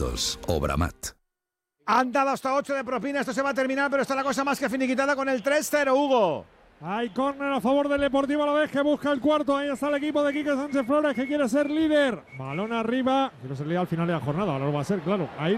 minutos. Obramat. Han dado hasta 8 de propina, esto se va a terminar, pero está la cosa más que finiquitada con el 3-0, Hugo. Hay córner a favor del Deportivo Alavés que busca el cuarto. Ahí está el equipo de Quique Sánchez Flores que quiere ser líder. Balón arriba. Quiero ser líder al final de la jornada, ahora lo va a ser, claro. Ahí